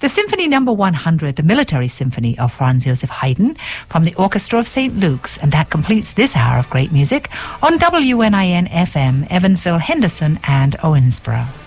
The Symphony Number 100, the Military Symphony of Franz Joseph Haydn from the Orchestra of St. Luke's. And that completes this hour of great music on WNIN FM, Evansville, Henderson and Owensboro.